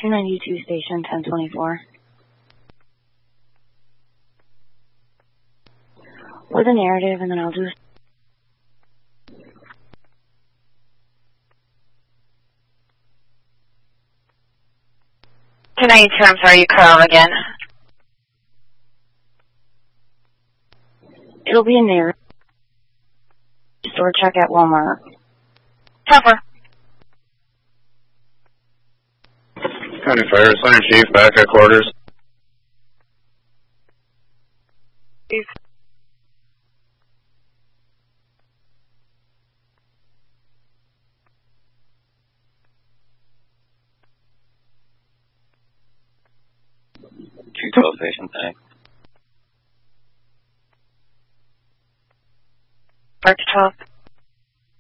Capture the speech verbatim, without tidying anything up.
two ninety-two station, ten twenty-four. With a narrative, and then I'll do two ninety-two, I'm sorry, you cut off again. It'll be a narrative. Store check at Walmart. Cover. County Fire, Center Chief, back at quarters. Chief. two twelve station, thanks. Mark twelve.